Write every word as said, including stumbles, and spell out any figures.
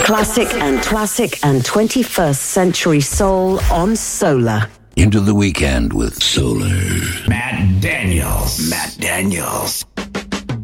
Classic and classic and twenty-first century soul on Solar. Into the weekend with Solar. Matt Daniels. Matt Daniels.